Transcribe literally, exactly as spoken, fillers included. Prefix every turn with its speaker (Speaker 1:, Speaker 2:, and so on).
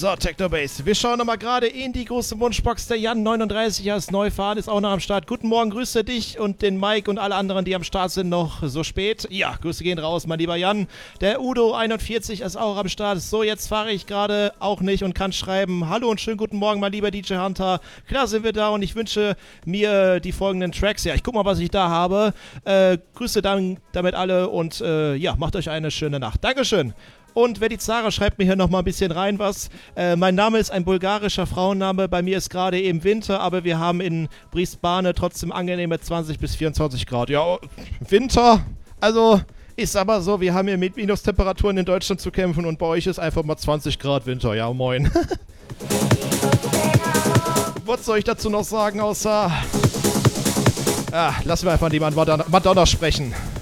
Speaker 1: So, Technobase. Wir schauen nochmal gerade in die große Wunschbox. Der Jan neununddreißig als Neufahren ist auch noch am Start. Guten Morgen, grüße dich und den Mike und alle anderen, die am Start sind, noch so spät. Ja, Grüße gehen raus, mein lieber Jan. Der Udo einundvierzig ist auch am Start. So, jetzt fahre ich gerade auch nicht und kann schreiben. Hallo und schönen guten Morgen, mein lieber D J Hunter. Klar sind wir da und ich wünsche mir die folgenden Tracks. Ja, ich guck mal, was ich da habe. Äh, Grüße dann damit alle und äh, ja, macht euch eine schöne Nacht. Dankeschön. Und Velizara schreibt mir hier nochmal ein bisschen rein was. Äh, mein Name ist ein bulgarischer Frauenname. Bei mir ist gerade eben Winter, aber wir haben in Brisbane trotzdem angenehme zwanzig bis vierundzwanzig Grad. Ja, Winter, also ist aber so, wir haben hier mit Minustemperaturen in Deutschland zu kämpfen und bei euch ist einfach mal zwanzig Grad Winter. Ja, moin. Was soll ich dazu noch sagen, außer... Ah, lassen wir einfach die Madonna, Madonna sprechen.